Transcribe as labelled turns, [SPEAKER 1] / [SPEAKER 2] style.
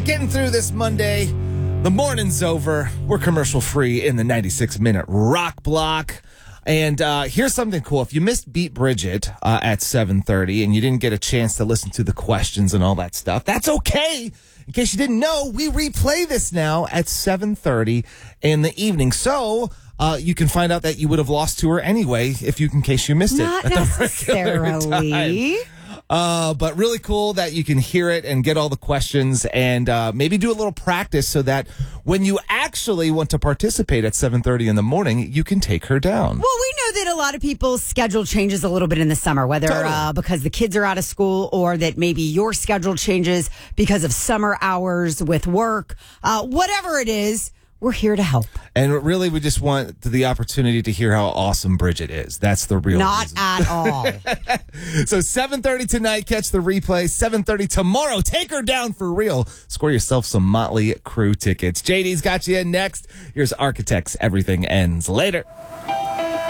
[SPEAKER 1] Getting through this Monday. The morning's over. We're commercial free in the 96-minute rock block. And here's something cool. If you missed Beat Bridget at 7:30 and you didn't get a chance to listen to the questions and all that stuff, that's okay. In case you didn't know, we replay this now at 7:30 in the evening. So you can find out that you would have lost to her anyway in case you missed
[SPEAKER 2] Not
[SPEAKER 1] it.
[SPEAKER 2] necessarily.
[SPEAKER 1] But really cool that you can hear it and get all the questions and maybe do a little practice so that when you actually want to participate at 7:30 in the morning, you can take her down.
[SPEAKER 2] Well, we know that a lot of people's schedule changes a little bit in the summer, whether because the kids are out of school or that maybe your schedule changes because of summer hours with work. Whatever it is, we're here to help.
[SPEAKER 1] And really, we just want the opportunity to hear how awesome Bridget is. That's the real reason.
[SPEAKER 2] Not at all.
[SPEAKER 1] So 7:30 tonight, catch the replay. 7:30 tomorrow, take her down for real. Score yourself some Motley Crue tickets. JD's got you in next. Here's Architects. Everything Ends Later.